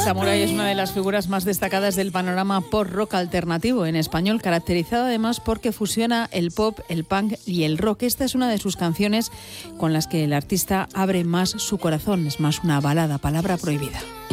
Samurai es una de las figuras más destacadas del panorama pop-rock alternativo en español, caracterizado además porque fusiona el pop, el punk y el rock. Esta es una de sus canciones con las que el artista abre más su corazón, es más una balada, Palabra prohibida.